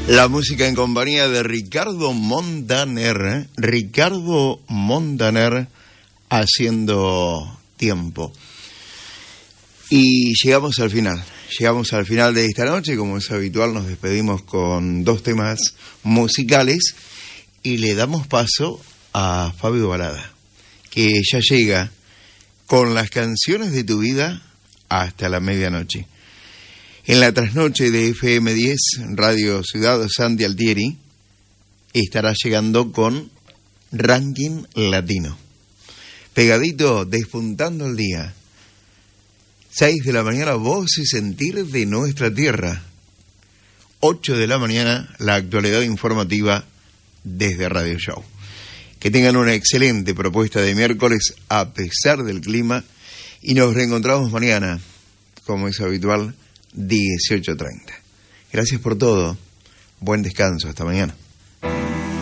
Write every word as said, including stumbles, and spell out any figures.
La música en compañía de Ricardo Montaner, ¿eh? Ricardo Montaner haciendo tiempo. Y llegamos al final, llegamos al final de esta noche, como es habitual nos despedimos con dos temas musicales y le damos paso a Fabio Balada, que ya llega con las canciones de tu vida hasta la medianoche. En la trasnoche de F M diez, Radio Ciudad, Santi Altieri estará llegando con Ranking Latino. Pegadito, despuntando el día. seis de la mañana, voz y sentir de nuestra tierra. ocho de la mañana, la actualidad informativa desde Radio Show. Que tengan una excelente propuesta de miércoles a pesar del clima y nos reencontramos mañana, como es habitual, dieciocho treinta. Gracias por todo. Buen descanso. Hasta mañana.